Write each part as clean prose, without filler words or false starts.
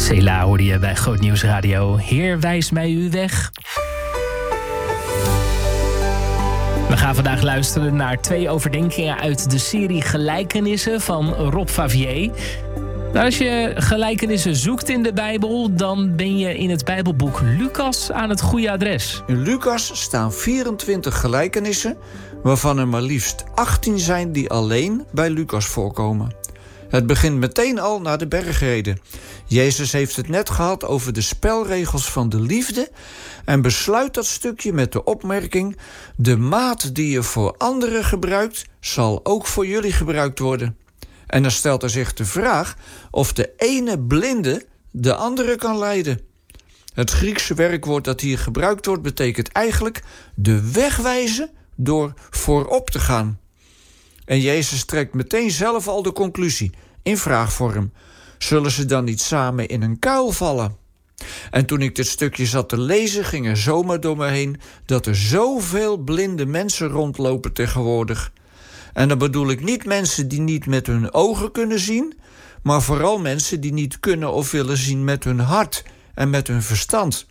Sela hoorde je bij Groot Nieuws Radio. Heer, wijs mij uw weg. We gaan vandaag luisteren naar 2 overdenkingen uit de serie Gelijkenissen van Rob Favier. Nou, als je gelijkenissen zoekt in de Bijbel, dan ben je in het Bijbelboek Lucas aan het goede adres. In Lucas staan 24 gelijkenissen, waarvan er maar liefst 18 zijn die alleen bij Lucas voorkomen. Het begint meteen al na de bergreden. Jezus heeft het net gehad over de spelregels van de liefde en besluit dat stukje met de opmerking: de maat die je voor anderen gebruikt, zal ook voor jullie gebruikt worden. En dan stelt hij zich de vraag of de ene blinde de andere kan leiden. Het Griekse werkwoord dat hier gebruikt wordt betekent eigenlijk de weg wijzen door voorop te gaan. En Jezus trekt meteen zelf al de conclusie in vraagvorm: zullen ze dan niet samen in een kuil vallen? En toen ik dit stukje zat te lezen, ging er zomaar door me heen dat er zoveel blinde mensen rondlopen tegenwoordig. En dan bedoel ik niet mensen die niet met hun ogen kunnen zien, maar vooral mensen die niet kunnen of willen zien met hun hart en met hun verstand.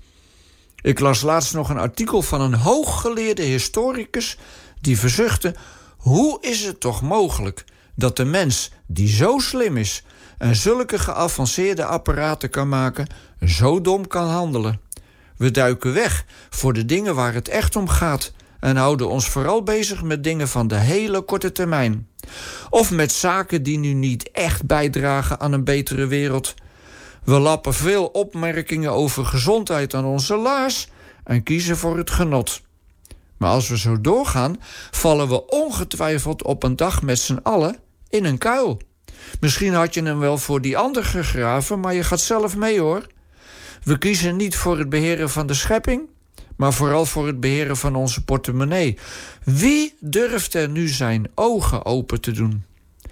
Ik las laatst nog een artikel van een hooggeleerde historicus die verzuchtte: hoe is het toch mogelijk dat de mens die zo slim is en zulke geavanceerde apparaten kan maken, zo dom kan handelen? We duiken weg voor de dingen waar het echt om gaat en houden ons vooral bezig met dingen van de hele korte termijn. Of met zaken die nu niet echt bijdragen aan een betere wereld. We lappen veel opmerkingen over gezondheid aan onze laars en kiezen voor het genot. Maar als we zo doorgaan, vallen we ongetwijfeld op een dag met z'n allen in een kuil. Misschien had je hem wel voor die ander gegraven, maar je gaat zelf mee, hoor. We kiezen niet voor het beheren van de schepping, maar vooral voor het beheren van onze portemonnee. Wie durft er nu zijn ogen open te doen?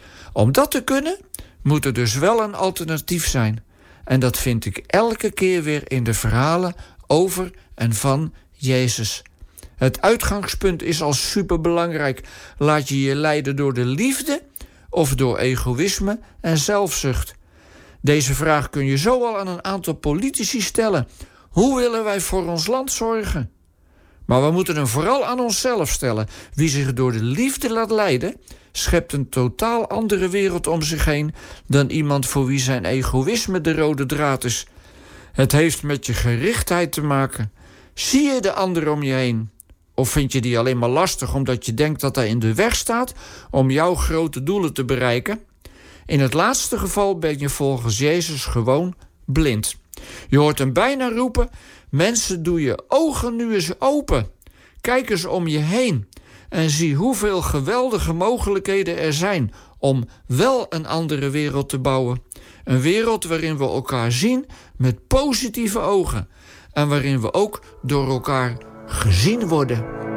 Om dat te kunnen, moet er dus wel een alternatief zijn. En dat vind ik elke keer weer in de verhalen over en van Jezus. Het uitgangspunt is al superbelangrijk. Laat je je leiden door de liefde of door egoïsme en zelfzucht? Deze vraag kun je zo al aan een aantal politici stellen. Hoe willen wij voor ons land zorgen? Maar we moeten hem vooral aan onszelf stellen. Wie zich door de liefde laat leiden, schept een totaal andere wereld om zich heen dan iemand voor wie zijn egoïsme de rode draad is. Het heeft met je gerichtheid te maken. Zie je de ander om je heen? Of vind je die alleen maar lastig omdat je denkt dat hij in de weg staat om jouw grote doelen te bereiken? In het laatste geval ben je volgens Jezus gewoon blind. Je hoort hem bijna roepen: mensen, doe je ogen nu eens open. Kijk eens om je heen en zie hoeveel geweldige mogelijkheden er zijn om wel een andere wereld te bouwen. Een wereld waarin we elkaar zien met positieve ogen en waarin we ook door elkaar gezien worden.